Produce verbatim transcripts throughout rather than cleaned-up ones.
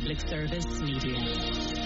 Public Service Media.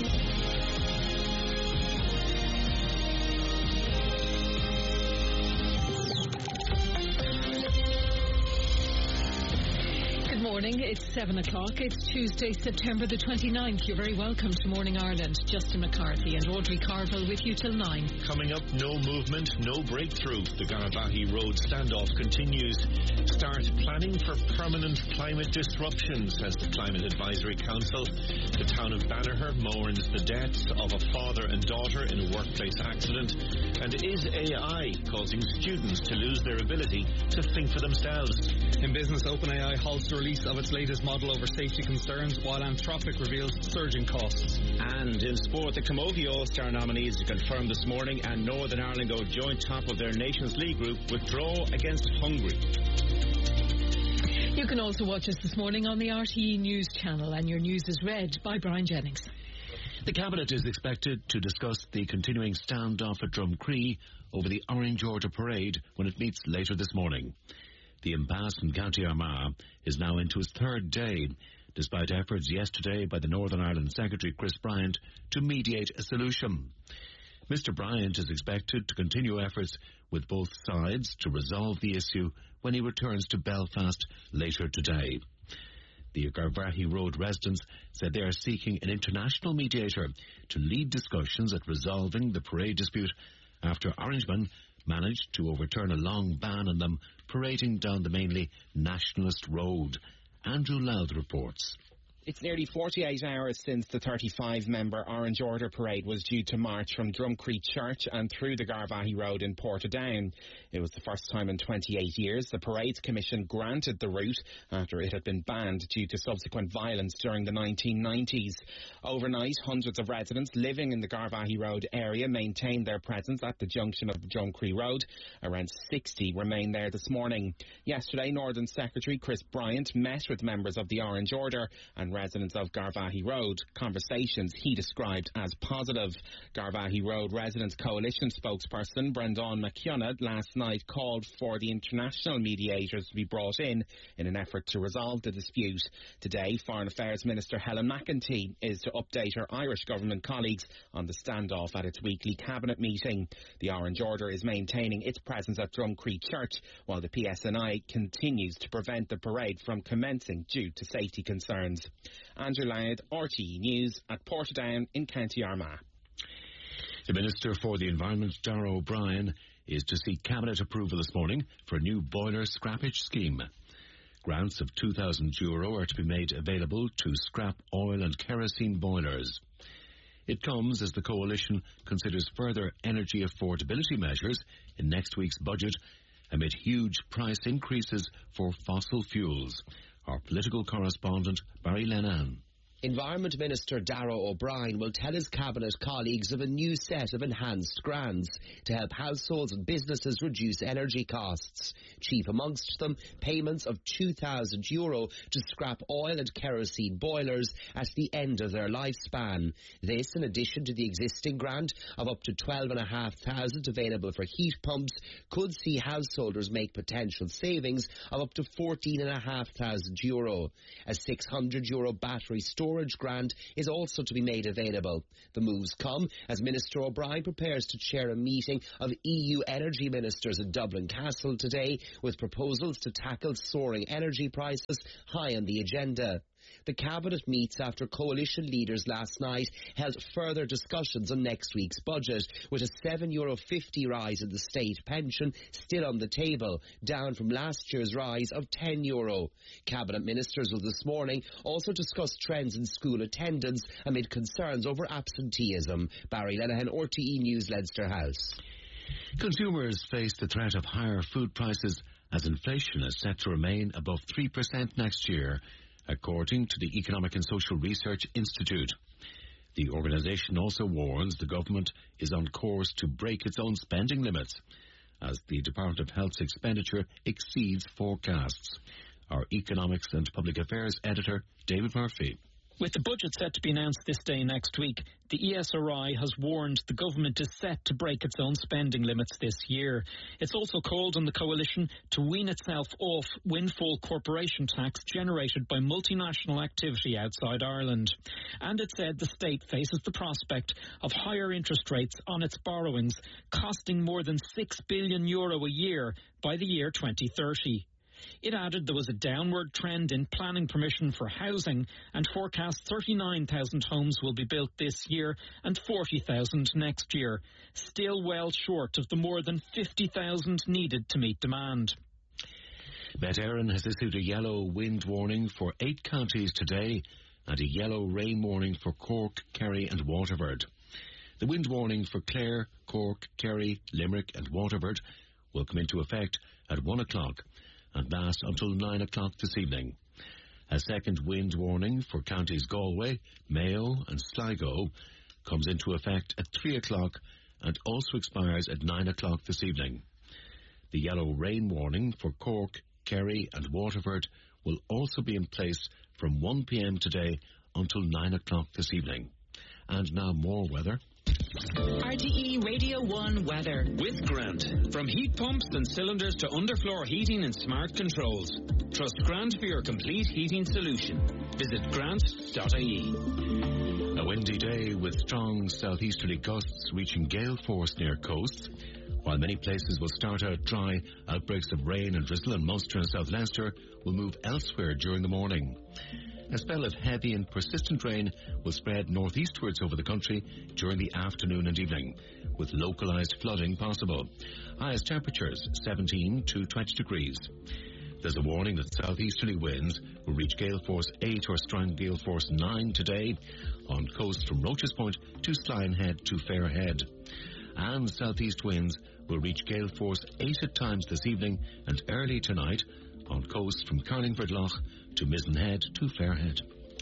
Morning, it's seven o'clock. It's Tuesday, September the twenty-ninth. You're very welcome to Morning Ireland. Justin McCarthy and Audrey Carville with you till nine. Coming up, no movement, no breakthrough. The Garvaghey Road standoff continues. Start planning for permanent climate disruption, says the Climate Advisory Council. The town of Banagher mourns the deaths of a father and daughter in a workplace accident. And is A I causing students to lose their ability to think for themselves? In business, OpenAI halts the release of its latest model over safety concerns, while Anthropic reveals surging costs. And in sport, the Camogie All-Star nominees are confirmed this morning, and Northern Ireland go joint top of their Nations League group with draw against Hungary. You can also watch us this morning on the R T E News channel, and your news is read by Brian Jennings. The Cabinet is expected to discuss the continuing standoff at Drumcree over the Orange Order parade when it meets later this morning. The impasse in County Armagh is now into its third day, despite efforts yesterday by the Northern Ireland Secretary Chris Bryant to mediate a solution. Mister Bryant is expected to continue efforts with both sides to resolve the issue when he returns to Belfast later today. The Garvaghey Road residents said they are seeking an international mediator to lead discussions at resolving the parade dispute after Orangemen managed to overturn a long ban on them parading down the mainly nationalist road. Andrew Louth reports. It's nearly forty-eight hours since the thirty-five member Orange Order parade was due to march from Drumcree Church and through the Garvaghey Road in Portadown. It was the first time in twenty-eight years the Parades Commission granted the route after it had been banned due to subsequent violence during the nineteen nineties. Overnight, hundreds of residents living in the Garvaghey Road area maintained their presence at the junction of the Drumcree Road. Around sixty remain there this morning. Yesterday, Northern Secretary Chris Bryant met with members of the Orange Order and residents of Garvaghey Road, conversations he described as positive. Garvaghey Road Residents Coalition spokesperson Brendan McKenna last night called for the international mediators to be brought in in an effort to resolve the dispute. Today, Foreign Affairs Minister Helen McEntee is to update her Irish government colleagues on the standoff at its weekly cabinet meeting. The Orange Order is maintaining its presence at Drumcree Church, while the P S N I continues to prevent the parade from commencing due to safety concerns. Andrew Louth, R T E News at Portadown in County Armagh. The Minister for the Environment, Darragh O'Brien, is to seek Cabinet approval this morning for a new boiler scrappage scheme. Grants of two thousand euro are to be made available to scrap oil and kerosene boilers. It comes as the Coalition considers further energy affordability measures in next week's budget amid huge price increases for fossil fuels. Our political correspondent, Barry Lennon. Environment Minister Darragh O'Brien will tell his Cabinet colleagues of a new set of enhanced grants to help households and businesses reduce energy costs. Chief amongst them, payments of two thousand euro to scrap oil and kerosene boilers at the end of their lifespan. This, in addition to the existing grant of up to twelve thousand five hundred available for heat pumps, could see householders make potential savings of up to fourteen thousand five hundred euro. A six hundred euro battery storage Storage grant is also to be made available. The moves come as Minister O'Brien prepares to chair a meeting of E U energy ministers in Dublin Castle today, with proposals to tackle soaring energy prices high on the agenda. The Cabinet meets after coalition leaders last night held further discussions on next week's budget, with a seven euro fifty rise in the state pension still on the table, down from last year's rise of ten euro. Cabinet ministers will this morning also discuss trends in school attendance amid concerns over absenteeism. Barry Lenihan, R T E News, Leinster House. Consumers face the threat of higher food prices as inflation is set to remain above three percent next year, according to the Economic and Social Research Institute. The organisation also warns the government is on course to break its own spending limits as the Department of Health's expenditure exceeds forecasts. Our Economics and Public Affairs editor, David Murphy. With the budget set to be announced this day next week, the E S R I has warned the government is set to break its own spending limits this year. It's also called on the coalition to wean itself off windfall corporation tax generated by multinational activity outside Ireland. And it said the state faces the prospect of higher interest rates on its borrowings, costing more than six billion euro a year by the year twenty thirty. It added there was a downward trend in planning permission for housing and forecast thirty-nine thousand homes will be built this year and forty thousand next year, still well short of the more than fifty thousand needed to meet demand. Met Éireann has issued a yellow wind warning for eight counties today and a yellow rain warning for Cork, Kerry and Waterford. The wind warning for Clare, Cork, Kerry, Limerick and Waterford will come into effect at one o'clock and last until nine o'clock this evening. A second wind warning for counties Galway, Mayo and Sligo comes into effect at three o'clock and also expires at nine o'clock this evening. The yellow rain warning for Cork, Kerry and Waterford will also be in place from one p m today until nine o'clock this evening. And now more weather. R T E Radio one weather. With Grant. From heat pumps and cylinders to underfloor heating and smart controls. Trust Grant for your complete heating solution. Visit grant dot I E. A windy day with strong southeasterly gusts reaching gale force near coasts. While many places will start out dry, outbreaks of rain and drizzle in Munster and South Leinster will move elsewhere during the morning. A spell of heavy and persistent rain will spread northeastwards over the country during the afternoon and evening, with localised flooding possible. Highest temperatures seventeen to twenty degrees. There's a warning that southeasterly winds will reach gale force eight or strong gale force nine today on coast from Roches Point to Sligo Head to Fairhead. And southeast winds will reach gale force eight at times this evening and early tonight on coast from Carlingford Lough to Mizen Head to Fairhead.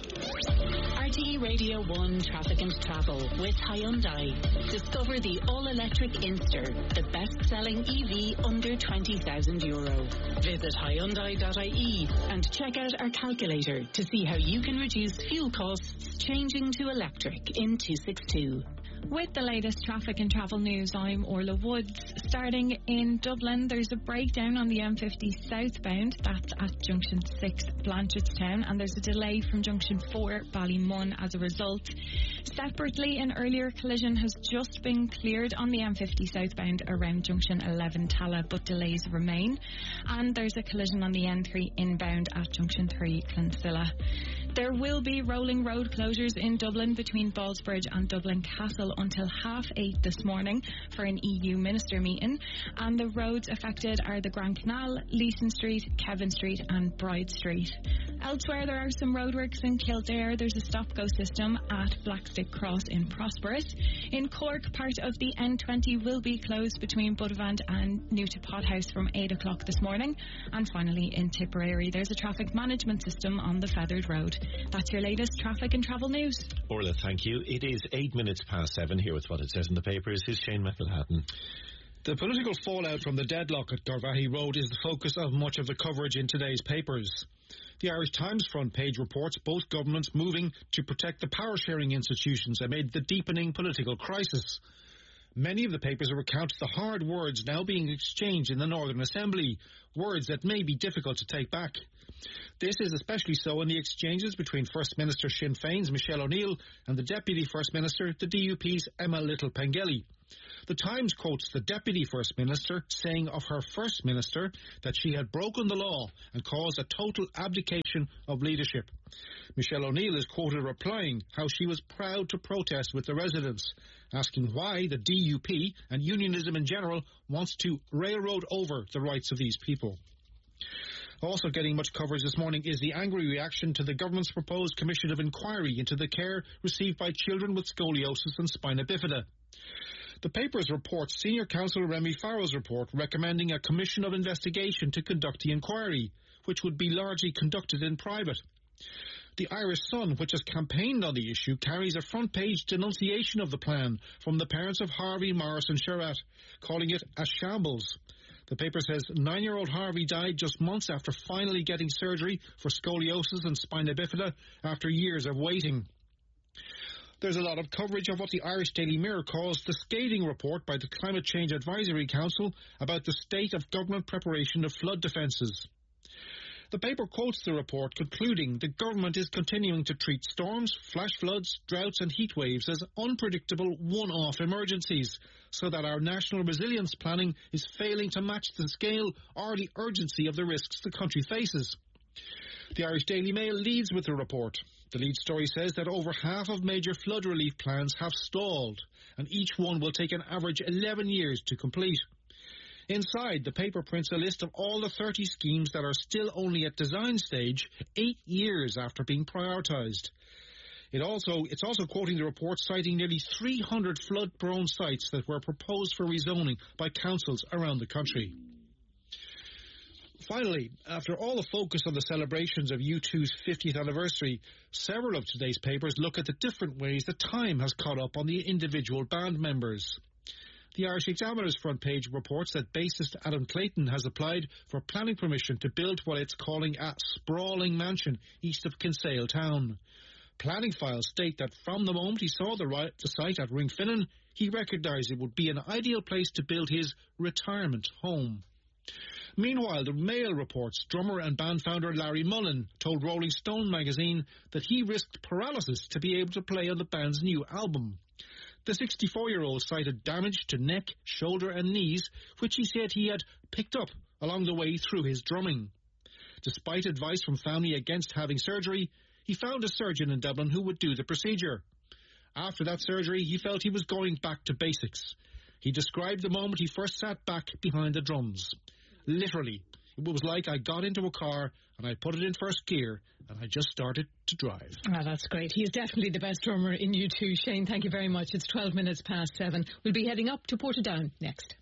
R T E Radio one Traffic and Travel with Hyundai. Discover the all-electric Inster, the best-selling E V under twenty thousand euro. Visit Hyundai dot I E and check out our calculator to see how you can reduce fuel costs changing to electric in two sixty-two. With the latest traffic and travel news, I'm Orla Woods. Starting in Dublin, there's a breakdown on the M fifty southbound. That's at Junction six, Blanchardstown, and there's a delay from Junction four, Ballymun, as a result. Separately, an earlier collision has just been cleared on the M fifty southbound around Junction eleven, Tala, but delays remain. And there's a collision on the N three inbound at Junction three, Clonsilla. There will be rolling road closures in Dublin between Ballsbridge and Dublin Castle until half eight this morning for an E U minister meeting. And the roads affected are the Grand Canal, Leeson Street, Kevin Street and Bride Street. Elsewhere, there are some roadworks in Kildare. There's a stop-go system at Blackstick Cross in Prosperous. In Cork, part of the N twenty will be closed between Buttevant and Newton Pothouse from eight o'clock this morning. And finally, in Tipperary, there's a traffic management system on the Feathered Road. That's your latest traffic and travel news. Orla, thank you. It is eight minutes past seven here with what it says in the papers. Here's Shane McElhatton. The political fallout from the deadlock at Garvaghey Road is the focus of much of the coverage in today's papers. The Irish Times front page reports both governments moving to protect the power-sharing institutions amid the deepening political crisis. Many of the papers recount the hard words now being exchanged in the Northern Assembly, words that may be difficult to take back. This is especially so in the exchanges between First Minister Sinn Féin's Michelle O'Neill and the Deputy First Minister, the D U P's Emma Little-Pengelly. The Times quotes the Deputy First Minister saying of her First Minister that she had broken the law and caused a total abdication of leadership. Michelle O'Neill is quoted replying how she was proud to protest with the residents, asking why the D U P and unionism in general wants to railroad over the rights of these people. Also getting much coverage this morning is the angry reaction to the government's proposed commission of inquiry into the care received by children with scoliosis and spina bifida. The papers report Senior Counsel Remy Farrell's report recommending a commission of investigation to conduct the inquiry, which would be largely conducted in private. The Irish Sun, which has campaigned on the issue, carries a front-page denunciation of the plan from the parents of Harvey, Morris and Sherratt, calling it a shambles. The paper says nine-year-old Harvey died just months after finally getting surgery for scoliosis and spina bifida after years of waiting. There's a lot of coverage of what the Irish Daily Mirror calls the scathing report by the Climate Change Advisory Council about the state of government preparation of flood defences. The paper quotes the report, concluding the government is continuing to treat storms, flash floods, droughts and heat waves as unpredictable one-off emergencies, so that our national resilience planning is failing to match the scale or the urgency of the risks the country faces. The Irish Daily Mail leads with the report. The lead story says that over half of major flood relief plans have stalled, and each one will take an average eleven years to complete. Inside, the paper prints a list of all the thirty schemes that are still only at design stage, eight years after being prioritised. It also, it's also quoting the report citing nearly three hundred flood-prone sites that were proposed for rezoning by councils around the country. Finally, after all the focus on the celebrations of U two's fiftieth anniversary, several of today's papers look at the different ways that time has caught up on the individual band members. The Irish Examiner's front page reports that bassist Adam Clayton has applied for planning permission to build what it's calling a sprawling mansion east of Kinsale town. Planning files state that from the moment he saw the, right, the site at Ringfinnan, he recognised it would be an ideal place to build his retirement home. Meanwhile, the Mail reports drummer and band founder Larry Mullen told Rolling Stone magazine that he risked paralysis to be able to play on the band's new album. The sixty-four-year-old cited damage to neck, shoulder and knees, which he said he had picked up along the way through his drumming. Despite advice from family against having surgery, he found a surgeon in Dublin who would do the procedure. After that surgery, he felt he was going back to basics. He described the moment he first sat back behind the drums. Literally, it was like I got into a car and I put it in first gear and I just started to drive. Ah, that's great. He is definitely the best drummer in U two. Shane, thank you very much. It's twelve minutes past seven. We'll be heading up to Portadown next.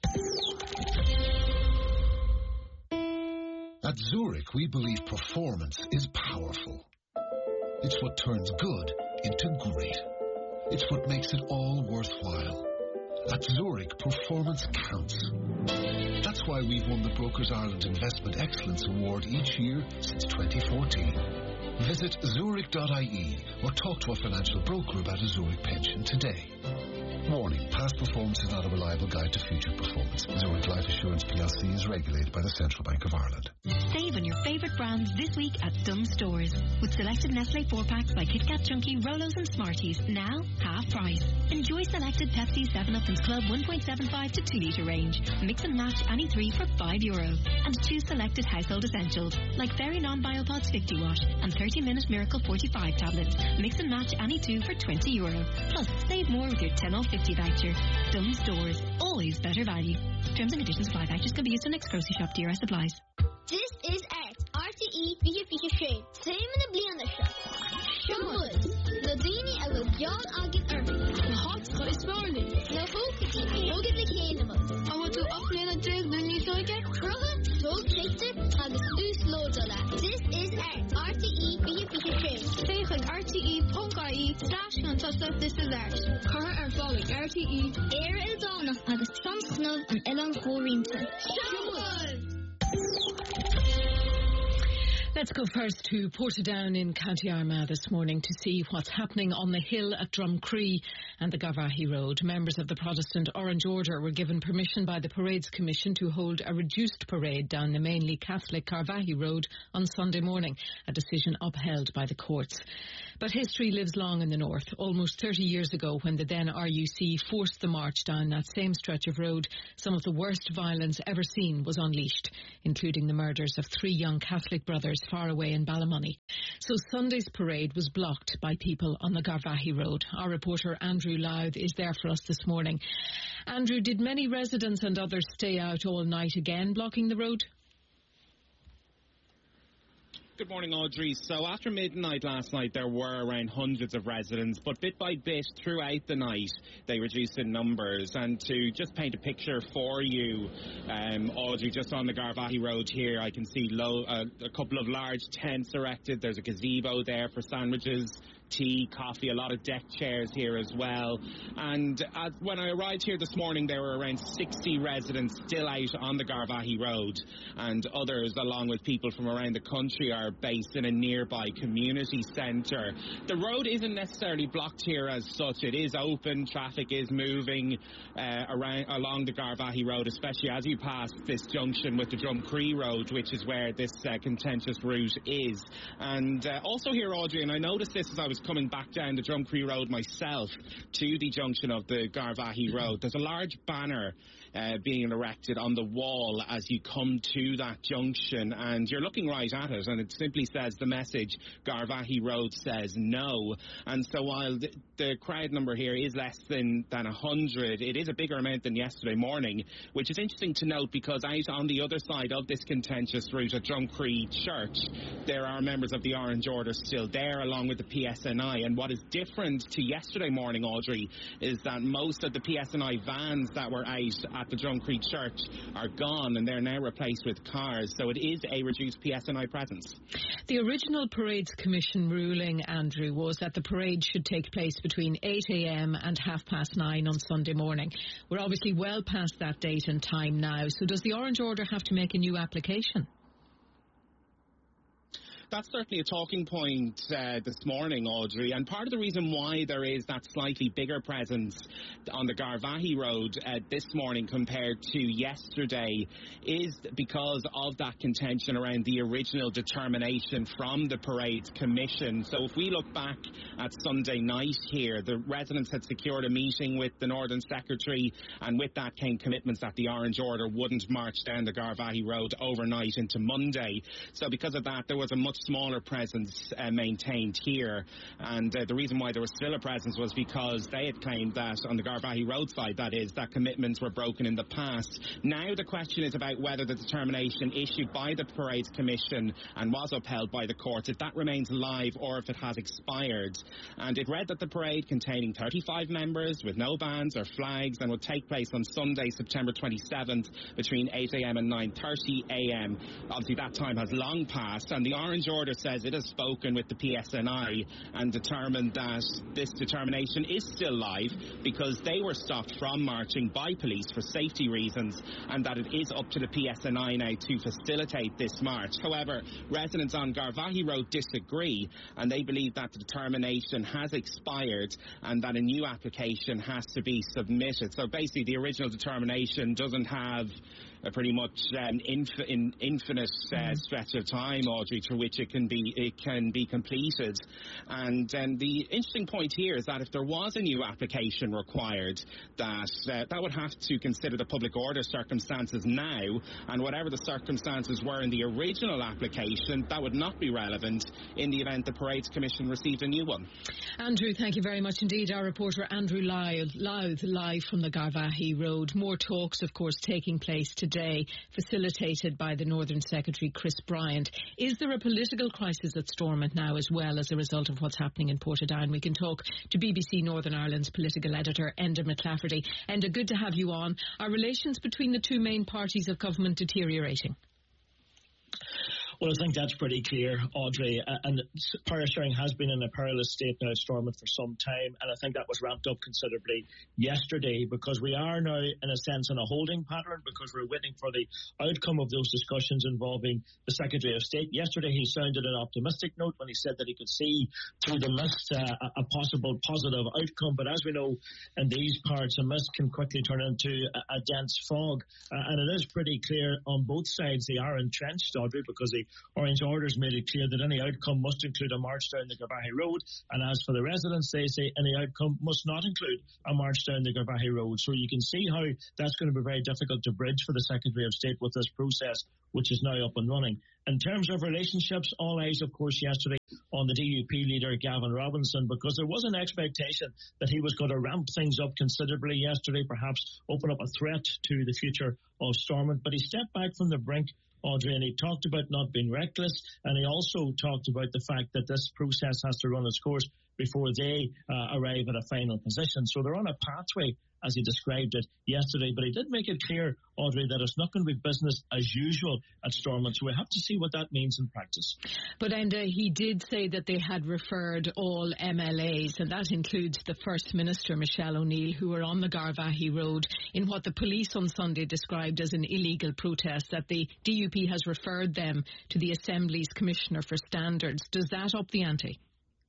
At Zurich, we believe performance is powerful. It's what turns good into great. It's what makes it all worthwhile. At Zurich, performance counts. That's why we've won the Brokers Ireland Investment Excellence Award each year since twenty fourteen. Visit Zurich dot I E or talk to a financial broker about a Zurich pension today. Warning, past performance is not a reliable guide to future performance. Zurich Life Assurance P L C is regulated by the Central Bank of Ireland. Save on your favourite brands this week at some stores. With selected Nestle four packs by Kit Kat Chunky, Rolos and Smarties, now half price. Enjoy selected Pepsi, seven up and Club one point seven five to two litre range. Mix and match any three for five euro. And choose selected household essentials like Fairy Non-Biopods fifty watt and thirty minute Miracle forty-five tablets. Mix and match any two for twenty euro. Plus, save more with your ten off fifty voucher. Some stores, always better value. Terms and conditions apply. Vouchers can be used in next grocery shop. D R S applies. This is Art. R T E Via Via Shade. Same in the Bliana shop. Shumwood. Ladini and the John Agin Irving. The hot Chris Morning. No Hokey. Hogan the Animal. I want to upload a drink when you talk it. Brother, Dog Chaser, and the Loose Loadola. This is Art. R T E Via Via Shade. Tegen R T E Punk I E. Slash Contest. This is Art. Car are falling. R T E. Air Eldona. And the Trump Snub and Elan Horinton. Shumwood. Let's go first to Portadown in County Armagh this morning to see what's happening on the hill at Drumcree and the Garvaghey Road. Members of the Protestant Orange Order were given permission by the Parades Commission to hold a reduced parade down the mainly Catholic Garvaghey Road on Sunday morning, a decision upheld by the courts. But history lives long in the north. Almost thirty years ago, when the then R U C forced the march down that same stretch of road, some of the worst violence ever seen was unleashed, including the murders of three young Catholic brothers far away in Ballymoney. So Sunday's parade was blocked by people on the Garvaghey Road. Our reporter Andrew Louth is there for us this morning. Andrew, did many residents and others stay out all night again, blocking the road? Good morning, Audrey. So after midnight last night, there were around hundreds of residents, but bit by bit throughout the night, they reduced in numbers. And to just paint a picture for you, um, Audrey, just on the Garvaghey Road here, I can see low, uh, a couple of large tents erected. There's a gazebo there for sandwiches. tea, coffee, a lot of deck chairs here as well. And uh, when I arrived here this morning, there were around sixty residents still out on the Garvaghey Road, and others, along with people from around the country, are based in a nearby community centre. The road isn't necessarily blocked here as such. It is open, traffic is moving uh, around along the Garvaghey Road, especially as you pass this junction with the Drumcree Road, which is where this uh, contentious route is. And uh, also here, Audrey, and I noticed this as I was coming back down the Drumcree Road myself to the junction of the Garvaghey Road, there's a large banner Uh, being erected on the wall as you come to that junction, and you're looking right at it, and it simply says the message, Garvaghey Road says no. And so while the, the crowd number here is less than, than one hundred, it is a bigger amount than yesterday morning, which is interesting to note because out on the other side of this contentious route at Drumcree Church, there are members of the Orange Order still there, along with the P S N I. And what is different to yesterday morning, Audrey, is that most of the P S N I vans that were out at the Drumcree Church are gone, and they're now replaced with cars, so it is a reduced P S N I presence. The original Parades Commission ruling, Andrew, was that the parade should take place between eight a.m. and half past nine on Sunday morning. We're obviously well past that date and time now, so does the Orange Order have to make a new application? That's certainly a talking point uh, this morning, Audrey, and part of the reason why there is that slightly bigger presence on the Garvaghey Road uh, this morning compared to yesterday is because of that contention around the original determination from the Parades Commission. So if we look back at Sunday night here, the residents had secured a meeting with the Northern Secretary, and with that came commitments that the Orange Order wouldn't march down the Garvaghey Road overnight into Monday. So because of that, there was a much smaller presence uh, maintained here, and uh, the reason why there was still a presence was because they had claimed that on the Garvaghey roadside, that is, that commitments were broken in the past. Now the question is about whether the determination issued by the Parades Commission and was upheld by the courts, if that remains live or if it has expired. And it read that the parade, containing thirty-five members with no bands or flags, and would take place on Sunday, September twenty-seventh between eight a.m. and nine thirty a.m. Obviously that time has long passed, and the Orange Order says it has spoken with the P S N I and determined that this determination is still live because they were stopped from marching by police for safety reasons, and that it is up to the P S N I now to facilitate this march. However, residents on Garvaghey Road disagree, and they believe that the determination has expired and that a new application has to be submitted. So basically the original determination doesn't have a pretty much um, inf- in infinite uh, stretch of time, Audrey, through which it can be it can be completed. And um, the interesting point here is that if there was a new application required, that uh, that would have to consider the public order circumstances now, and whatever the circumstances were in the original application, that would not be relevant in the event the Parades Commission received a new one. Andrew, thank you very much indeed. Our reporter Andrew Louth, Louth live from the Garvaghey Road. More talks, of course, taking place today. Today, facilitated by the Northern Secretary Chris Bryant. Is there a political crisis at Stormont now as well as a result of what's happening in Portadown? We can talk to B B C Northern Ireland's political editor Enda McClafferty. Enda, good to have you on. Are relations between the two main parties of government deteriorating? Well, I think that's pretty clear, Audrey, and power sharing has been in a perilous state now at Stormont for some time, and I think that was ramped up considerably yesterday because we are now, in a sense, in a holding pattern because we're waiting for the outcome of those discussions involving the Secretary of State. Yesterday he sounded an optimistic note when he said that he could see through the mist uh, a possible positive outcome, but as we know, in these parts, a mist can quickly turn into a, a dense fog, uh, and it is pretty clear on both sides they are entrenched, Audrey, because the Orange Orders made it clear that any outcome must include a march down the Garvaghey Road, and as for the residents, they say any outcome must not include a march down the Garvaghey Road. So you can see how that's going to be very difficult to bridge for the Secretary of State with this process, which is now up and running. In terms of relationships, all eyes, of course, yesterday on the D U P leader, Gavin Robinson, because there was an expectation that he was going to ramp things up considerably yesterday, perhaps open up a threat to the future of Stormont. But he stepped back from the brink, Audrey, and he talked about not being reckless, and he also talked about the fact that this process has to run its course before they uh, arrive at a final position. So they're on a pathway as he described it yesterday. But he did make it clear, Audrey, that it's not going to be business as usual at Stormont. So we have to see what that means in practice. But Enda, he did say that they had referred all M L As, and that includes the First Minister, Michelle O'Neill, who were on the Garvaghey Road in what the police on Sunday described as an illegal protest, that the D U P has referred them to the Assembly's Commissioner for Standards. Does that up the ante?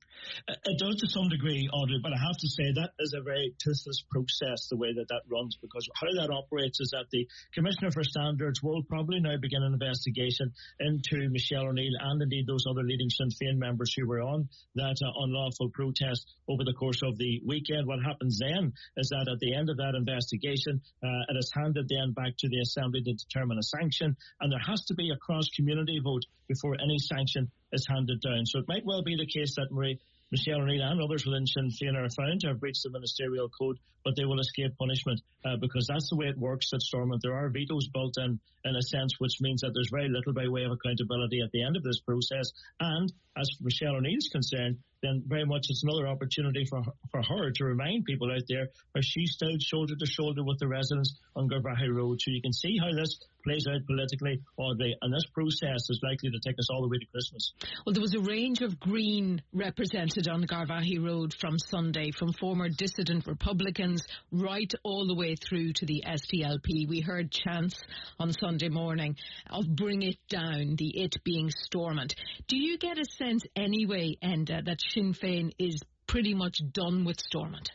It does to some degree, Audrey, but I have to say that is a very toothless process, the way that that runs, because how that operates is that the Commissioner for Standards will probably now begin an investigation into Michelle O'Neill and indeed those other leading Sinn Féin members who were on that uh, unlawful protest over the course of the weekend. What happens then is that at the end of that investigation, uh, it is handed then back to the Assembly to determine a sanction, and there has to be a cross-community vote before any sanction is handed down. So it might well be the case that Marie Michelle O'Neill and others within Sinn Féin are found to have breached the ministerial code, but they will escape punishment uh, because that's the way it works at Stormont. There are vetoes built in, in a sense, which means that there's very little by way of accountability at the end of this process. And as Michelle O'Neill's concerned, then very much it's another opportunity for her, for her to remind people out there where she stood shoulder to shoulder with the residents on Garvaghey Road. So you can see how this plays out politically, Audrey, and this process is likely to take us all the way to Christmas. Well, there was a range of Green represented on Garvaghey Road from Sunday, from former dissident Republicans right all the way through to the S D L P. We heard chants on Sunday morning of bring it down, the it being Stormont. Do you get a sense anyway, Enda, that Sinn Féin is pretty much done with Stormont?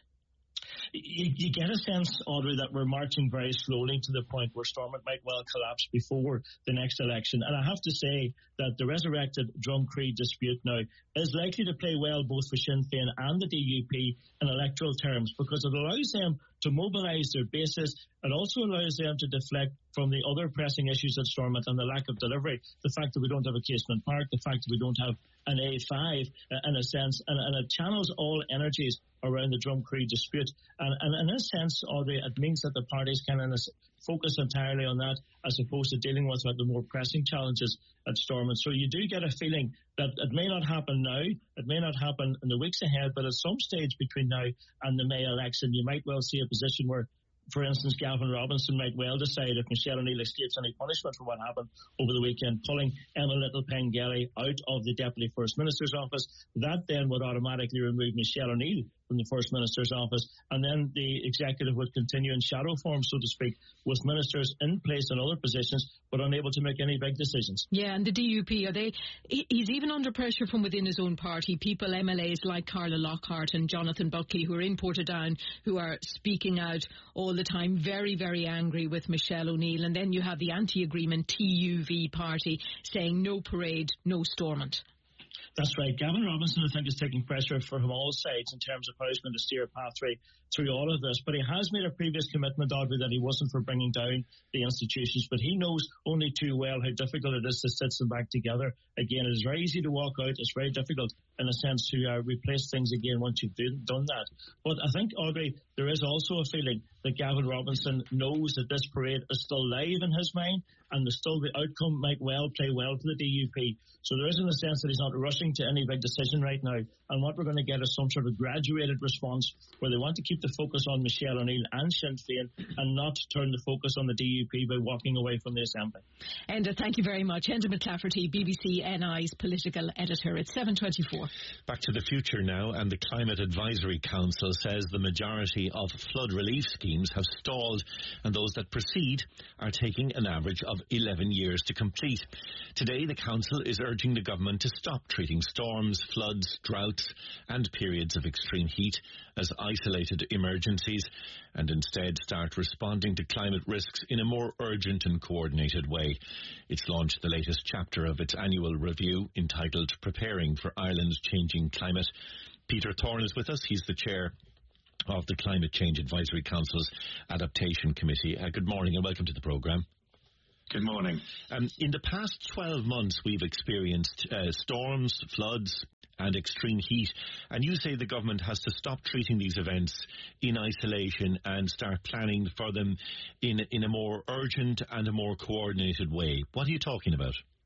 You, you get a sense, Audrey, that we're marching very slowly to the point where Stormont might well collapse before the next election. And I have to say that the resurrected Drumcree dispute now is likely to play well both for Sinn Féin and the D U P in electoral terms, because it allows them to mobilise their bases. It also allows them to deflect from the other pressing issues at Stormont and the lack of delivery. The fact that we don't have a Casement Park, the fact that we don't have an A five, uh, in a sense, and, and it channels all energies around the Drumcree dispute. And, and in a sense, Audrey, it means that the parties can focus entirely on that as opposed to dealing with the more pressing challenges at Stormont. So you do get a feeling that it may not happen now, it may not happen in the weeks ahead, but at some stage between now and the May election, you might well see a position where, for instance, Gavin Robinson might well decide, if Michelle O'Neill escapes any punishment for what happened over the weekend, pulling Emma Little-Pengelly out of the Deputy First Minister's office. That then would automatically remove Michelle O'Neill from the First Minister's office, and then the executive would continue in shadow form, so to speak, with ministers in place in other positions, but unable to make any big decisions. Yeah, and the D U P, are they? He's even under pressure from within his own party. People, M L As like Carla Lockhart and Jonathan Buckley, who are in Portadown, who are speaking out all the time, very, very angry with Michelle O'Neill. And then you have the anti-agreement T U V party saying no parade, no Stormont. That's right. Gavin Robinson, I think, is taking pressure from all sides in terms of how he's going to steer a pathway through all of this. But he has made a previous commitment, Audrey, that he wasn't for bringing down the institutions. But he knows only too well how difficult it is to sit them back together again. It is very easy to walk out. It's very difficult, in a sense, to uh, replace things again once you've do, done that. But I think, Audrey, there is also a feeling that Gavin Robinson knows that this parade is still live in his mind, and the still the outcome might well play well for the D U P. So there isn't a sense that he's not rushing to any big decision right now. And what we're going to get is some sort of graduated response where they want to keep the focus on Michelle O'Neill and Sinn Féin and not turn the focus on the D U P by walking away from the Assembly. Enda, thank you very much. Enda McClafferty, B B C N I's political editor at seven twenty-four. Back to the future now, and the Climate Advisory Council says the majority of flood relief schemes have stalled, and those that proceed are taking an average of eleven years to complete. Today, the Council is urging the government to stop treating storms, floods, droughts and periods of extreme heat as isolated emergencies, and instead start responding to climate risks in a more urgent and coordinated way. It's launched the latest chapter of its annual review entitled Preparing for Ireland's Changing Climate. Peter Thorne is with us. He's the chair of the Climate Change Advisory Council's Adaptation Committee. Uh, good morning and welcome to the programme. Good morning. Um, in the past twelve months, we've experienced uh, storms, floods and extreme heat. And you say the government has to stop treating these events in isolation and start planning for them in, in a more urgent and a more coordinated way. What are you talking about?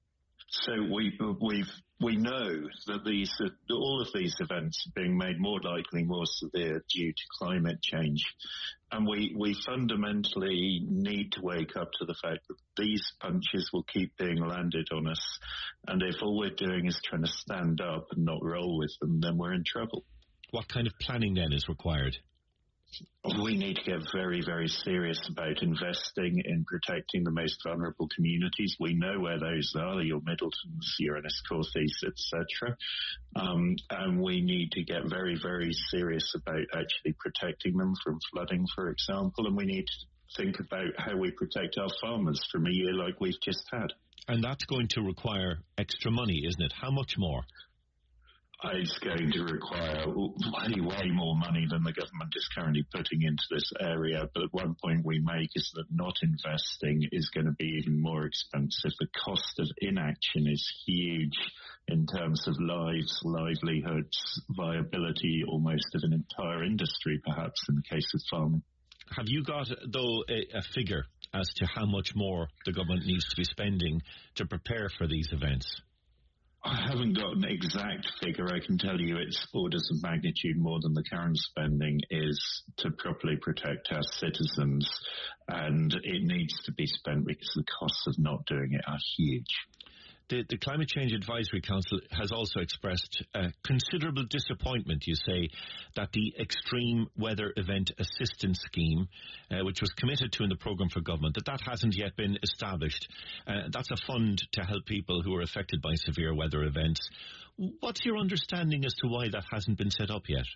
So we we've we know that these uh, all of these events are being made more likely, more severe due to climate change, and we we fundamentally need to wake up to the fact that these punches will keep being landed on us, and if all we're doing is trying to stand up and not roll with them, then we're in trouble. What kind of planning then is required? We need to get very, very serious about investing in protecting the most vulnerable communities. We know where those are, your Middletons, your Enniscorthy, et cetera. Um, and we need to get very, very serious about actually protecting them from flooding, for example. And we need to think about how we protect our farmers from a year like we've just had. And that's going to require extra money, isn't it? How much more? It's going to require way, way more money than the government is currently putting into this area. But one point we make is that not investing is going to be even more expensive. The cost of inaction is huge in terms of lives, livelihoods, viability almost of an entire industry, perhaps, in the case of farming. Have you got, though, a, a figure as to how much more the government needs to be spending to prepare for these events? I haven't got an exact figure. I can tell you it's orders of magnitude more than the current spending is to properly protect our citizens, and it needs to be spent because the costs of not doing it are huge. The, the Climate Change Advisory Council has also expressed uh, considerable disappointment, you say, that the Extreme Weather Event Assistance Scheme, uh, which was committed to in the programme for government, that that hasn't yet been established. Uh, that's a fund to help people who are affected by severe weather events. What's your understanding as to why that hasn't been set up yet?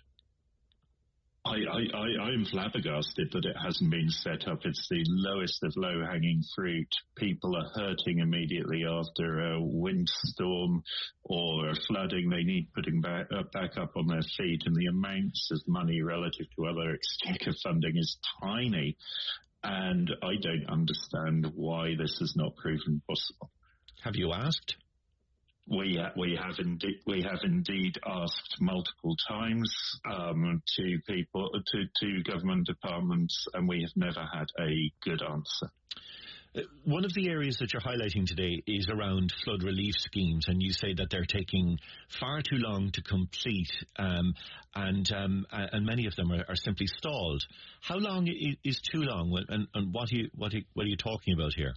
I, I, I, I'm flabbergasted that it hasn't been set up. It's the lowest of low-hanging fruit. People are hurting immediately after a windstorm or a flooding. They need putting back, uh, back up on their feet, and the amounts of money relative to other exchequer funding is tiny. And I don't understand why this has not proven possible. Have you asked? We ha- we have indeed we have indeed asked multiple times um, to people to, to government departments, and we have never had a good answer. Uh, one of the areas that you're highlighting today is around flood relief schemes, and you say that they're taking far too long to complete, um, and um, and many of them are, are simply stalled. How long is too long, and, and what are you what are you, what are you talking about here?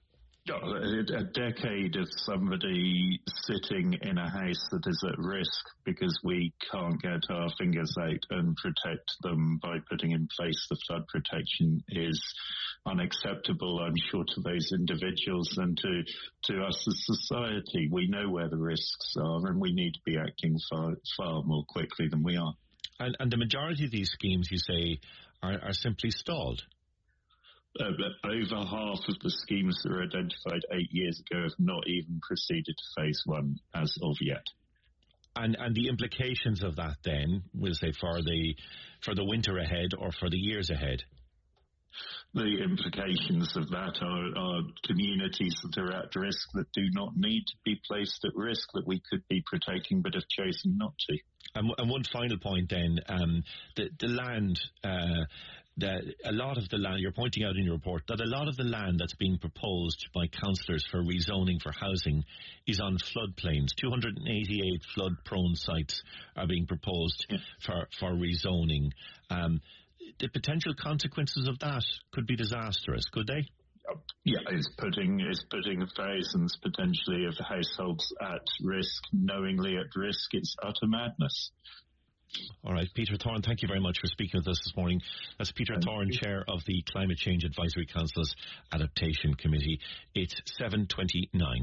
A decade of somebody sitting in a house that is at risk because we can't get our fingers out and protect them by putting in place the flood protection is unacceptable, I'm sure, to those individuals and to, to us as society. We know where the risks are, and we need to be acting far, far more quickly than we are. And, and the majority of these schemes, you say, are, are simply stalled. Uh, but over half of the schemes that were identified eight years ago have not even proceeded to phase one as of yet. And and the implications of that then, we'll say, for the for the winter ahead or for the years ahead? The implications of that are, are communities that are at risk that do not need to be placed at risk, that we could be protecting but have chosen not to. And, and one final point then, um, the, the land... Uh, That a lot of the land, you're pointing out in your report, that a lot of the land that's being proposed by councillors for rezoning for housing is on floodplains. two hundred eighty-eight flood-prone sites are being proposed yeah. for, for rezoning. Um, the potential consequences of that could be disastrous, could they? Yeah, it's putting it's putting thousands potentially of households at risk, knowingly at risk. It's utter madness. All right, Peter Thorne, thank you very much for speaking with us this morning. That's Peter thank Thorne, you. Chair of the Climate Change Advisory Council's Adaptation Committee. It's seven twenty-nine.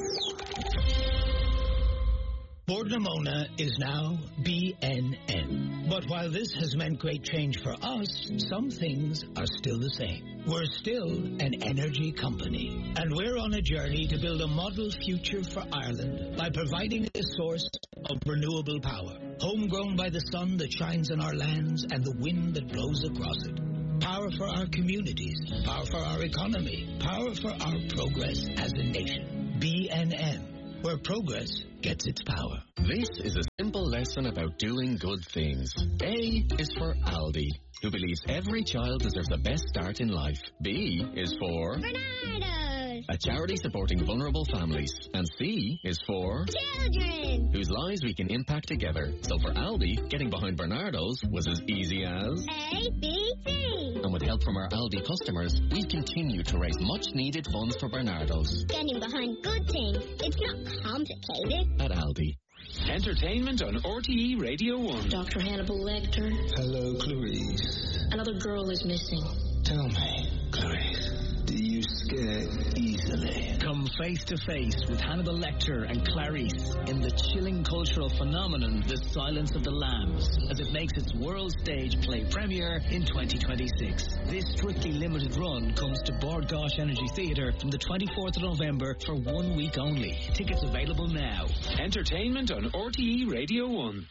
Bord na Móna is now B N N. But while this has meant great change for us, some things are still the same. We're still an energy company, and we're on a journey to build a model future for Ireland by providing a source of renewable power, homegrown by the sun that shines on our lands and the wind that blows across it. Power for our communities, power for our economy, power for our progress as a nation. B N N, where progress gets its power. This is a simple lesson about doing good things. A is for Aldi, who believes every child deserves the best start in life. B is for... Bernardo's! a charity supporting vulnerable families. And C is for children, whose lives we can impact together. So for Aldi, getting behind Bernardo's was as easy as A, B, C. And with help from our Aldi customers, we've continued to raise much needed funds for Bernardo's. Getting behind good things, it's not complicated. At Aldi. Entertainment on R T E Radio one. Doctor Hannibal Lecter. Hello, Clarice. Another girl is missing. Tell me, Clarice, do you scare easily? Come face to face with Hannibal Lecter and Clarice in the chilling cultural phenomenon The Silence of the Lambs, as it makes its world stage play premiere in twenty twenty-six. This strictly limited run comes to Bord Gáis Energy Theatre from the twenty-fourth of November for one week only. Tickets available now. Entertainment on R T E Radio one.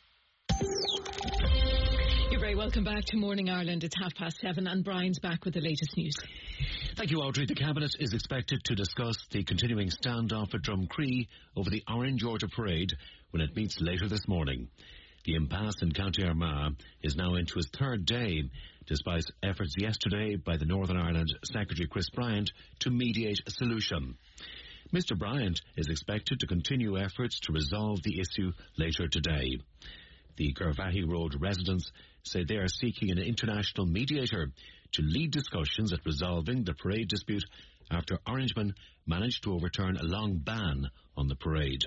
You're very welcome back to Morning Ireland. It's half past seven and Brian's back with the latest news. Thank you, Audrey. The Cabinet is expected to discuss the continuing standoff at Drumcree over the Orange Order Parade when it meets later this morning. The impasse in County Armagh is now into its third day, despite efforts yesterday by the Northern Ireland Secretary Chris Bryant to mediate a solution. Mister Bryant is expected to continue efforts to resolve the issue later today. The Garvaghey Road residents say they are seeking an international mediator to lead discussions at resolving the parade dispute after Orangemen managed to overturn a long ban on the parade.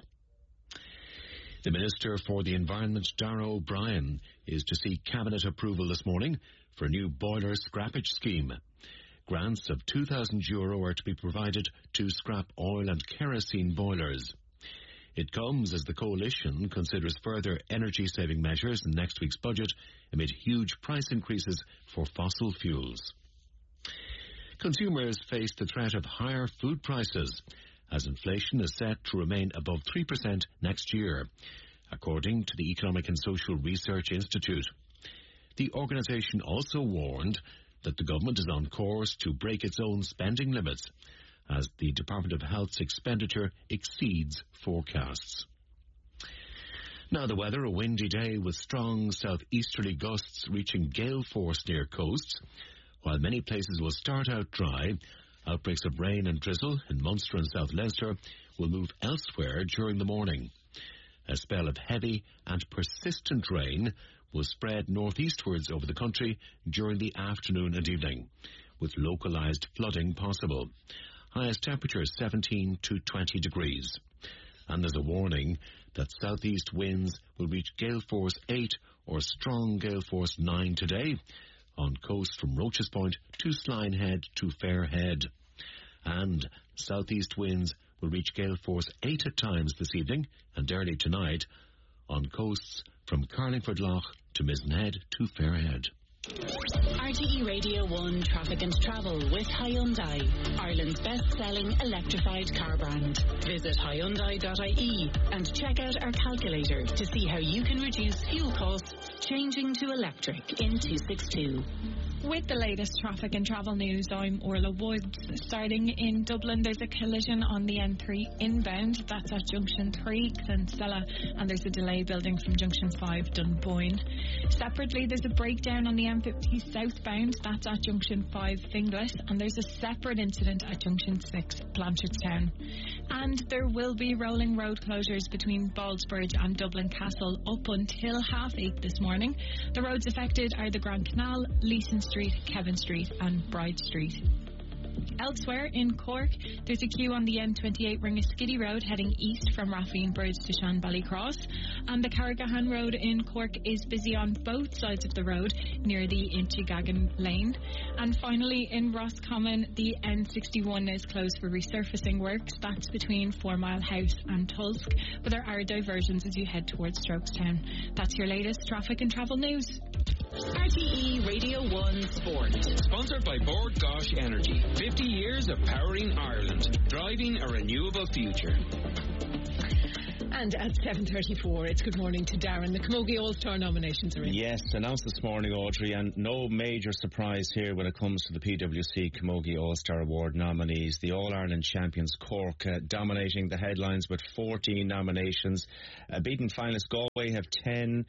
The Minister for the Environment, Darragh O'Brien, is to seek Cabinet approval this morning for a new boiler scrappage scheme. Grants of two thousand euro are to be provided to scrap oil and kerosene boilers. It comes as the coalition considers further energy-saving measures in next week's budget amid huge price increases for fossil fuels. Consumers face the threat of higher food prices as inflation is set to remain above three percent next year, according to the Economic and Social Research Institute. The organisation also warned that the government is on course to break its own spending limits as the Department of Health's expenditure exceeds forecasts. Now the weather, a windy day with strong southeasterly gusts reaching gale force near coasts. While many places will start out dry, outbreaks of rain and drizzle in Munster and South Leinster will move elsewhere during the morning. A spell of heavy and persistent rain will spread northeastwards over the country during the afternoon and evening, with localised flooding possible. Highest temperature seventeen to twenty degrees. And there's a warning that southeast winds will reach gale force eight or strong gale force nine today on coast from Roaches Point to Slinehead to Fairhead. And southeast winds will reach gale force eight at times this evening and early tonight on coasts from Carlingford Lough to Mizenhead to Fairhead. R T E Radio one Traffic and Travel with Hyundai, Ireland's best-selling electrified car brand. Visit Hyundai dot I E and check out our calculator to see how you can reduce fuel costs changing to electric in two sixty-two. With the latest traffic and travel news, I'm Orla Woods. Starting in Dublin, there's a collision on the N three inbound. That's at Junction three, Clonsella, and there's a delay building from Junction five, Dunboyne. Separately, there's a breakdown on the M fifty southbound. That's at Junction five, Finglas, and there's a separate incident at Junction six, Blanchardstown. And there will be rolling road closures between Ballsbridge and Dublin Castle up until half eight this morning. The roads affected are the Grand Canal, Leeson Street, Kevin Street and Bride Street. Elsewhere in Cork, there's a queue on the N twenty-eight Ringaskiddy Road heading east from Raffine Bridge to Shanballycross, and the Carrigahan Road in Cork is busy on both sides of the road near the Inchigagan Lane. And finally in Roscommon, the N sixty-one is closed for resurfacing works. That's between Four Mile House and Tulsk, but there are diversions as you head towards Strokestown. That's your latest traffic and travel news. R T E Radio one Sport. Sponsored by Bord Gáis Energy. fifty years of powering Ireland. Driving a renewable future. And at seven thirty-four, it's good morning to Darren. The Camogie All-Star nominations are in. Yes, announced this morning, Audrey, and no major surprise here when it comes to the P W C Camogie All-Star Award nominees. The All-Ireland champions Cork uh, dominating the headlines with fourteen nominations. Uh, beaten finalists Galway have ten.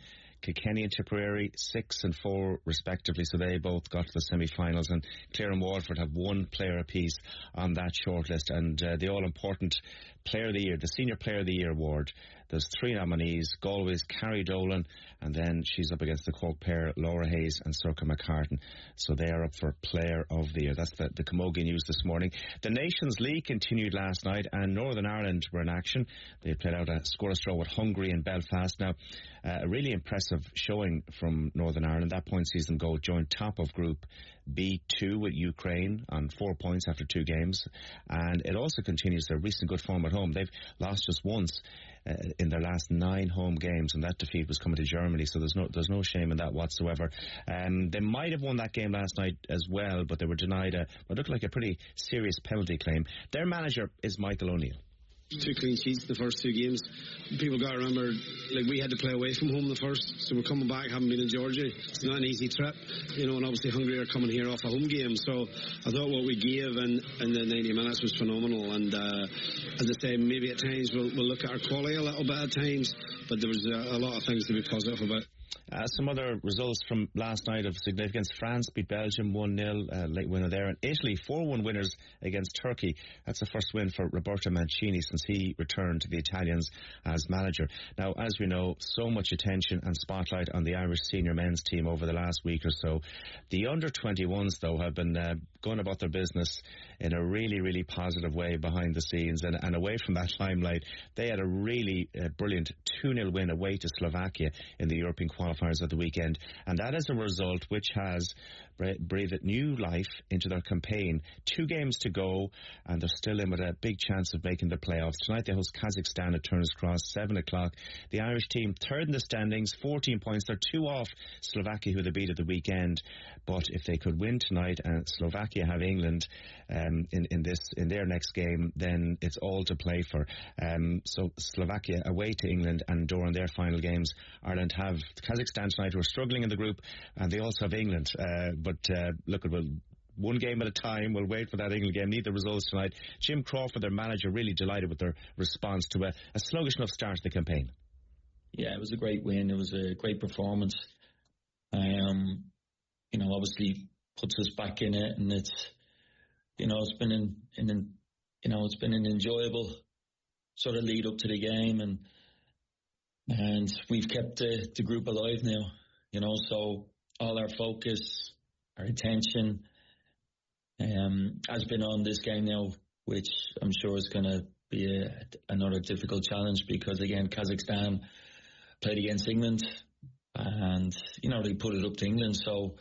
Kilkenny and Tipperary, six and four respectively, so they both got to the semi-finals, and Clare and Waterford have one player apiece on that shortlist. And uh, the all-important Player of the Year, the Senior Player of the Year award, there's three nominees: Galway's Carrie Dolan, and then she's up against the Cork pair, Laura Hayes and Circa McCartan. So they are up for Player of the Year. That's the, the Camogie news this morning. The Nations League continued last night, and Northern Ireland were in action. They played out a scoreless draw with Hungary in Belfast. Now, uh, a really impressive showing from Northern Ireland. That point season goal joined top of Group B two with Ukraine on four points after two games, and it also continues their recent good form at home. They've lost just once uh, in their last nine home games, and that defeat was coming to Germany, so there's no there's no shame in that whatsoever. Um, they might have won that game last night as well, but they were denied a what looked like a pretty serious penalty claim. Their manager is Michael O'Neill. Two clean sheets the first two games. People got to remember, like, we had to play away from home the first, so we're coming back, haven't been in Georgia. It's not an easy trip, you know, and obviously Hungary are coming here off a home game. So I thought what we gave in, in the ninety minutes was phenomenal. And uh, as I say, maybe at times we'll, we'll look at our quality a little bit at times, but there was a, a lot of things to be positive about. Uh, some other results from last night of significance: France beat Belgium one nil, uh, late winner there, and Italy four one winners against Turkey. That's the first win for Roberto Mancini since he returned to the Italians as manager. Now, as we know, so much attention and spotlight on the Irish senior men's team over the last week or so. The under twenty-ones, though, have been uh, going about their business in a really, really positive way behind the scenes and, and away from that limelight. They had a really uh, brilliant two nil win away to Slovakia in the European qualifiers at the weekend, and that is a result which has breathed new life into their campaign. Two games to go, and they're still in with a big chance of making the playoffs. Tonight they host Kazakhstan at Turner's Cross, seven o'clock. The Irish team third in the standings, fourteen points. They're two off Slovakia, who they beat at the weekend. But if they could win tonight and Slovakia have England um, in, in this in their next game, then it's all to play for. Um, so Slovakia away to England and Andorra in their final games. Ireland have Kazakhstan tonight, who are struggling in the group, and they also have England. Uh, but uh, look, we'll one game at a time. We'll wait for that England game. Need the results tonight. Jim Crawford, their manager, really delighted with their response to a, a sluggish enough start to the campaign. Yeah, it was a great win. It was a great performance. Um, you know, obviously puts us back in it, and it's, you know, it's been in, in, you know, it's been an enjoyable sort of lead up to the game, and and we've kept the, the group alive now. You know, so all our focus, our attention, um, has been on this game now, which I'm sure is going to be a, another difficult challenge because, again, Kazakhstan played against England and, you know, they put it up to England. So,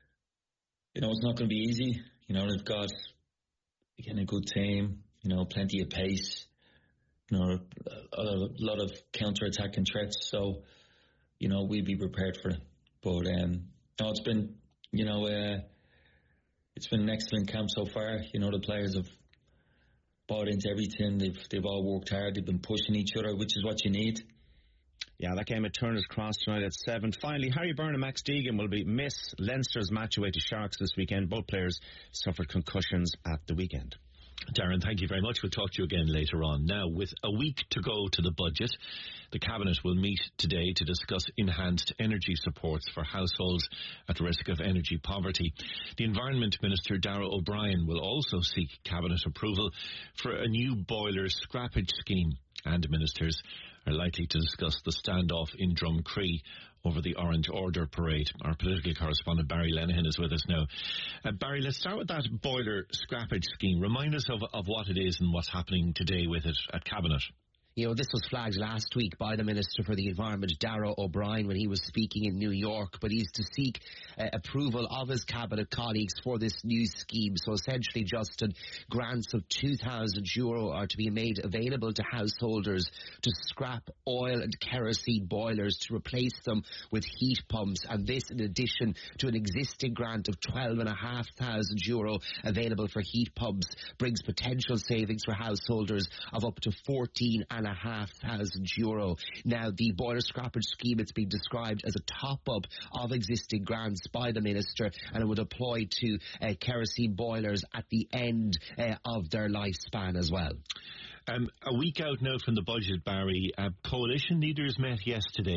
you know, it's not going to be easy. You know, they've got, again, a good team, you know, plenty of pace, you know, a, a lot of counter-attacking threats. So, you know, we'd be prepared for it. But, um, no, it's been, you know, uh, it's been an excellent camp so far. You know, the players have bought into everything. They've they've all worked hard. They've been pushing each other, which is what you need. Yeah, that game at Turner's Cross tonight at seven. Finally, Harry Byrne and Max Deegan will be miss Leinster's match away to Sharks this weekend. Both players suffered concussions at the weekend. Darren, thank you very much. We'll talk to you again later on. Now, with a week to go to the budget, the Cabinet will meet today to discuss enhanced energy supports for households at risk of energy poverty. The Environment Minister, Darragh O'Brien, will also seek Cabinet approval for a new boiler scrappage scheme, and ministers are likely to discuss the standoff in Drumcree over the Orange Order parade. Our political correspondent Barry Lenihan is with us now. Uh, Barry, let's start with that boiler scrappage scheme. Remind us of, of what it is and what's happening today with it at Cabinet. You know, this was flagged last week by the Minister for the Environment, Darragh O'Brien, when he was speaking in New York, but he's to seek uh, approval of his Cabinet colleagues for this new scheme. So essentially, Justin, grants of two thousand euro are to be made available to householders to scrap oil and kerosene boilers to replace them with heat pumps, and this in addition to an existing grant of twelve thousand five hundred euro available for heat pumps, brings potential savings for householders of up to fourteen thousand five hundred euro. Now, the boiler scrappage scheme, it's been described as a top-up of existing grants by the Minister, and it would apply to uh, kerosene boilers at the end uh, of their lifespan as well. Um, a week out now from the budget, Barry, uh, coalition leaders met yesterday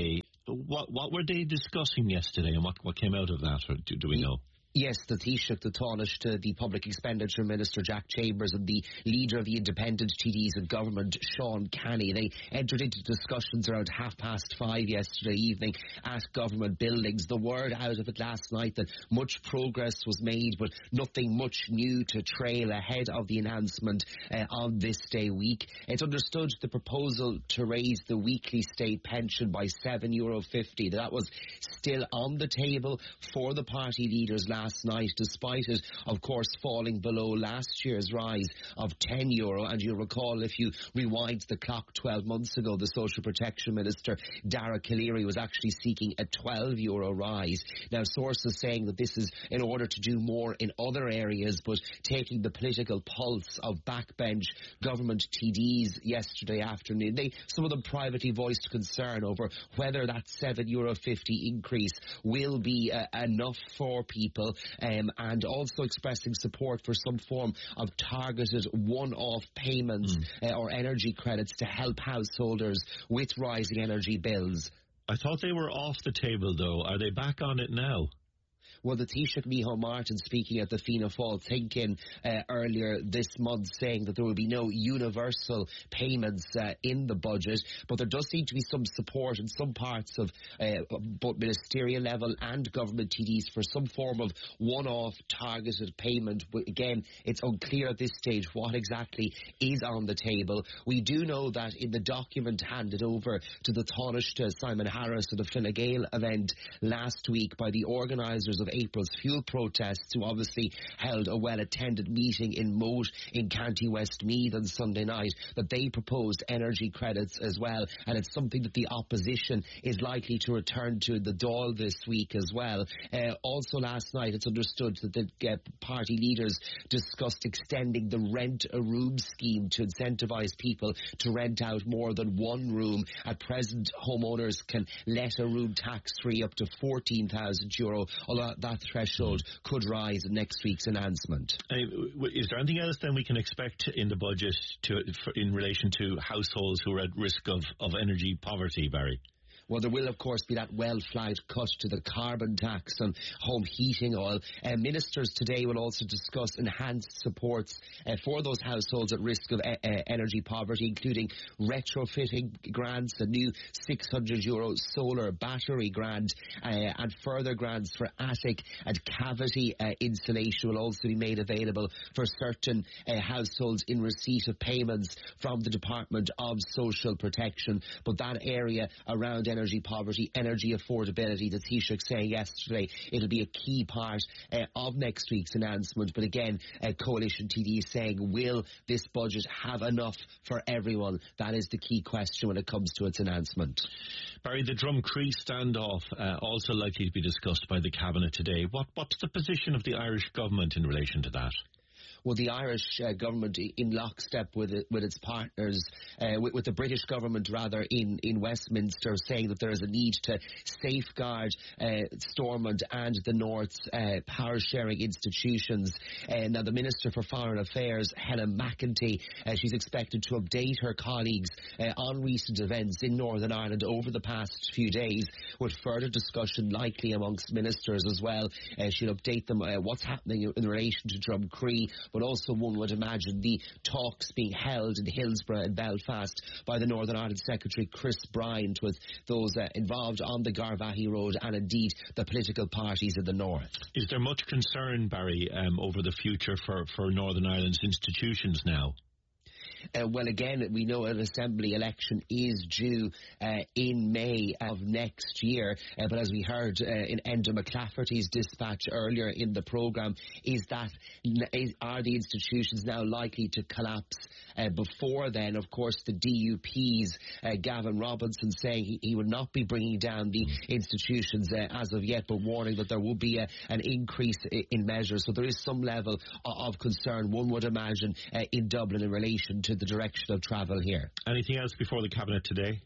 what what were they discussing yesterday, and what, what came out of that, or do, do we know? Yes, the Taoiseach, the Tánaiste, to the Public Expenditure Minister, Jack Chambers, and the leader of the independent T Ds in government, Sean Canny. They entered into discussions around half past five yesterday evening at government buildings. The word out of it last night that much progress was made, but nothing much new to trail ahead of the announcement uh, on this day week. It's understood the proposal to raise the weekly state pension by seven euro fifty. That was still on the table for the party leaders last night, despite it, of course, falling below last year's rise of ten euro. And you'll recall, if you rewind the clock twelve months ago, the Social Protection Minister, Dara Calleary, was actually seeking a twelve euro rise. Now, sources saying that this is in order to do more in other areas, but taking the political pulse of backbench government T Ds yesterday afternoon, they some of them privately voiced concern over whether that seven euro fifty increase will be uh, enough for people. Um, and also expressing support for some form of targeted one-off payments mm. uh, or energy credits to help householders with rising energy bills. I thought they were off the table, though. Are they back on it now? Well, the Taoiseach Micheál Martin speaking at the Fianna Fáil think-in uh, earlier this month, saying that there will be no universal payments uh, in the budget, but there does seem to be some support in some parts of uh, both ministerial level and government T Ds for some form of one-off targeted payment. But again, it's unclear at this stage what exactly is on the table. We do know that in the document handed over to the Tánaiste Simon Harris at the Fine Gael event last week by the organisers of April's fuel protests, who obviously held a well-attended meeting in Moat in County Westmeath on Sunday night, that they proposed energy credits as well, and it's something that the opposition is likely to return to the Dáil this week as well. Uh, also last night, it's understood that the uh, party leaders discussed extending the Rent a Room scheme to incentivise people to rent out more than one room. At present, homeowners can let a room tax-free up to fourteen thousand euro, although that threshold could rise in next week's announcement. Uh, is there anything else then we can expect in the budget to, for, in relation to households who are at risk of, of energy poverty, Barry? Well, there will, of course, be that well-flagged cut to the carbon tax on home heating oil. Uh, ministers today will also discuss enhanced supports uh, for those households at risk of uh, uh, energy poverty, including retrofitting grants, a new six hundred euro solar battery grant, uh, and further grants for attic and cavity uh, insulation will also be made available for certain uh, households in receipt of payments from the Department of Social Protection. But that area around energy poverty, energy affordability, the Taoiseach saying yesterday it'll be a key part uh, of next week's announcement. But again, uh, coalition T Ds saying, will this budget have enough for everyone? That is the key question when it comes to its announcement. Barry, the Drumcree standoff uh, also likely to be discussed by the Cabinet today. What What's the position of the Irish government in relation to that? Well, the Irish uh, government, in lockstep with it, with its partners, uh, with, with the British government rather in, in Westminster, saying that there is a need to safeguard uh, Stormont and the North's uh, power-sharing institutions. Uh, now, the Minister for Foreign Affairs, Helen McEntee, uh, she's expected to update her colleagues uh, on recent events in Northern Ireland over the past few days, with further discussion likely amongst ministers as well. Uh, she'll update them uh, what's happening in relation to Drumcree, but also one would imagine the talks being held in Hillsborough and Belfast by the Northern Ireland Secretary Chris Bryant with those uh, involved on the Garvaghey Road and indeed the political parties in the north. Is there much concern, Barry, um, over the future for, for Northern Ireland's institutions now? Uh, well, again, we know an Assembly election is due uh, in May of next year, uh, but as we heard uh, in Enda McClafferty's dispatch earlier in the programme, is that is, are the institutions now likely to collapse uh, before then? Of course, the D U P's uh, Gavin Robinson saying he, he would not be bringing down the institutions uh, as of yet, but warning that there will be a, an increase in, in measures. So there is some level of, of concern, one would imagine, uh, in Dublin in relation to the direction of travel here. Anything else before the Cabinet today?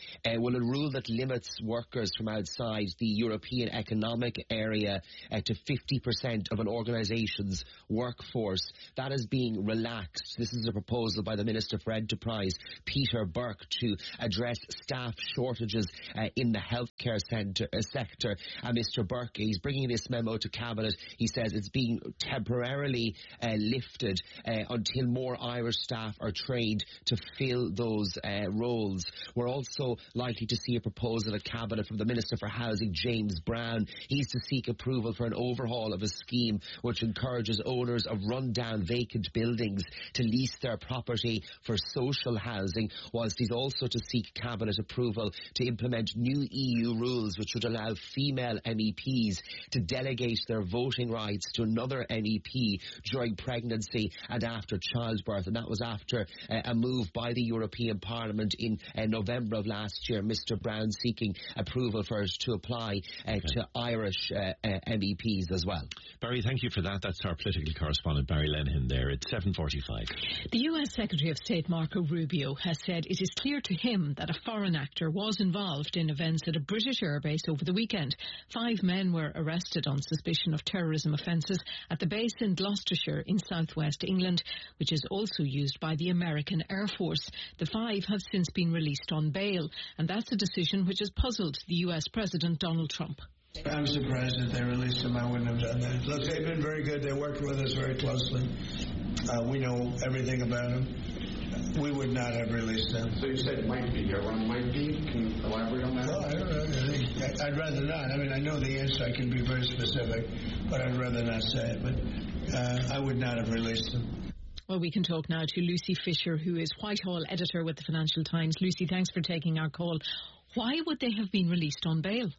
uh, well, a rule that limits workers from outside the European Economic Area uh, to fifty percent of an organisation's workforce. That is being relaxed. This is a proposal by the Minister for Enterprise, Peter Burke, to address staff shortages uh, in the healthcare centre, uh, sector. And Mister Burke, he's bringing this memo to Cabinet. He says it's being temporarily uh, lifted uh, until more Irish staff are trained to fill those uh, roles. We're also likely to see a proposal at Cabinet from the Minister for Housing, James Brown. He's to seek approval for an overhaul of a scheme which encourages owners of run-down vacant buildings to lease their property for social housing, whilst he's also to seek Cabinet approval to implement new E U rules which would allow female M E Ps to delegate their voting rights to another M E P during pregnancy and after childbirth. And that was after uh, a move by the European Parliament in uh, November of last year, Mister Brown seeking approval for it to apply uh, okay. to Irish uh, uh, M E Ps as well. Barry, thank you for that. That's our political correspondent, Barry Lenihan, there. It's seven forty-five. The U S Secretary of State Marco Rubio has said it is clear to him that a foreign actor was involved in events at a British airbase over the weekend. Five men were arrested on suspicion of terrorism offences at the base in Gloucestershire in southwest England, which is also used by the American Air Force. The five have since been released on bail, and that's a decision which has puzzled the U S President Donald Trump. I'm surprised that they released them. I wouldn't have done that. Look, they've been very good. They're working with us very closely. Uh, we know everything about them. We would not have released them. So you said might be. Everyone might be. Can you elaborate on that? Well, I don't know. I think I'd rather not. I mean, I know the answer. I can be very specific, but I'd rather not say it. But uh, I would not have released them. Well, we can talk now to Lucy Fisher, who is Whitehall editor with the Financial Times. Lucy, thanks for taking our call. Why would they have been released on bail?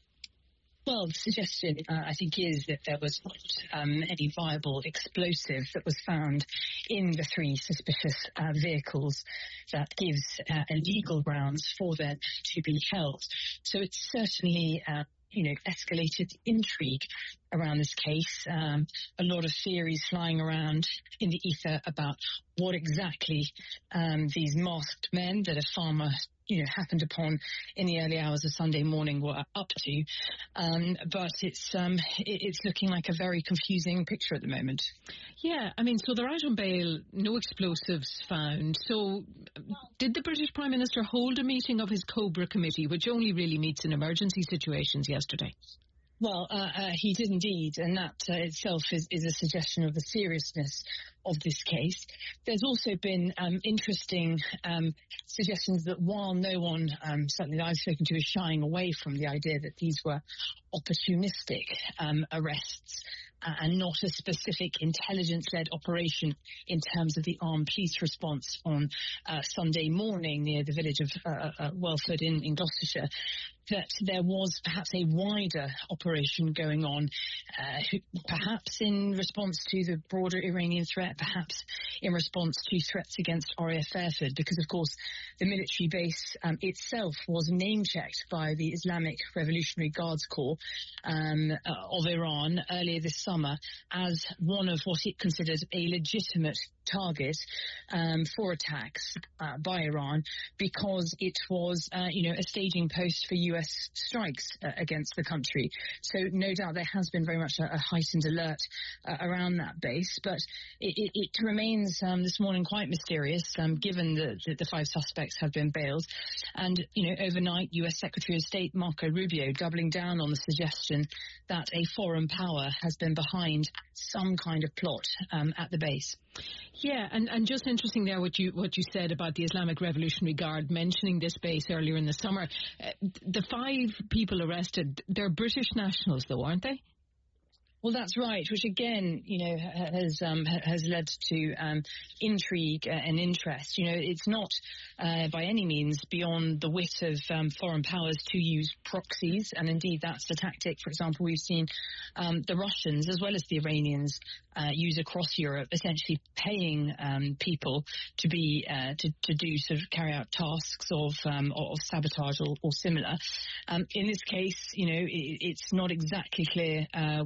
Well, the suggestion, uh, I think, is that there was not um, any viable explosive that was found in the three suspicious uh, vehicles that gives uh, legal grounds for them to be held. So it's certainly, uh, you know, escalated intrigue around this case. Um, a lot of theories flying around in the ether about what exactly um, these masked men that a farmer you know, happened upon in the early hours of Sunday morning were up to. Um, but it's um, it, it's looking like a very confusing picture at the moment. Yeah, I mean, so they're out on bail, no explosives found. So did the British Prime Minister hold a meeting of his Cobra committee, which only really meets in emergency situations, yesterday? Well, uh, uh, he did indeed, and that uh, itself is, is a suggestion of the seriousness of this case. There's also been um, interesting um, suggestions that while no one, um, certainly that I've spoken to, is shying away from the idea that these were opportunistic um, arrests, Uh, and not a specific intelligence-led operation in terms of the armed police response on uh, Sunday morning near the village of uh, uh, Welford in, in Gloucestershire, that there was perhaps a wider operation going on, uh, perhaps in response to the broader Iranian threat, perhaps in response to threats against R A F Fairford, because, of course, the military base um, itself was name-checked by the Islamic Revolutionary Guards Corps um, uh, of Iran earlier this summer as one of what it considered a legitimate target um, for attacks uh, by Iran, because it was, uh, you know, a staging post for U S strikes uh, against the country. So no doubt there has been very much a, a heightened alert uh, around that base, but it, it, it remains um, this morning quite mysterious, um, given that the, the five suspects have been bailed. And, you know, overnight, U S Secretary of State Marco Rubio doubling down on the suggestion that a foreign power has been behind some kind of plot um, at the base. Yeah, and, and just interesting there what you what you said about the Islamic Revolutionary Guard mentioning this base earlier in the summer. Uh, the five people arrested, they're British nationals though, aren't they? Well, that's right, which again, you know, has um, has led to um, intrigue and interest. You know, it's not uh, by any means beyond the wit of um, foreign powers to use proxies, and indeed that's the tactic, for example, we've seen um, the Russians as well as the Iranians uh, use across Europe, essentially paying um, people to be uh, to, to do sort of carry out tasks of um, of sabotage or, or similar. Um, in this case, you know, it, it's not exactly clear uh, what's happening.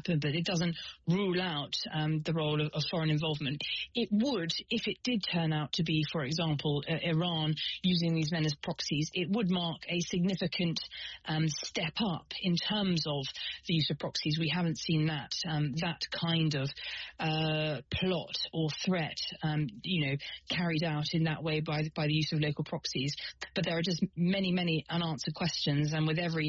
happen, but it doesn't rule out um, the role of, of foreign involvement. It would, if it did turn out to be, for example, uh, Iran using these men as proxies, it would mark a significant um, step up in terms of the use of proxies. We haven't seen that um, that kind of uh, plot or threat, um, you know, carried out in that way by by the use of local proxies. But there are just many, many unanswered questions, and with every